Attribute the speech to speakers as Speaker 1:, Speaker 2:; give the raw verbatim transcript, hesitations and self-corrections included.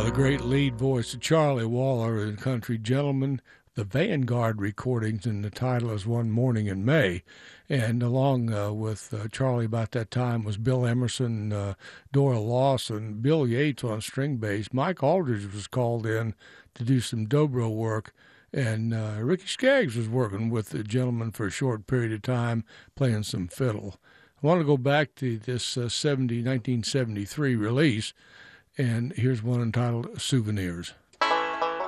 Speaker 1: the great lead voice of Charlie Waller in Country Gentleman, the Vanguard recordings, and the title is One Morning in May. And along uh, with uh, Charlie about that time was Bill Emerson, uh, Dora Lawson, Bill Yates on string bass. Mike Aldridge was called in to do some dobro work, and uh, Ricky Skaggs was working with the Gentleman for a short period of time, playing some fiddle. I want to go back to this uh, seventy, nineteen seventy-three release, and here's one entitled Souvenirs.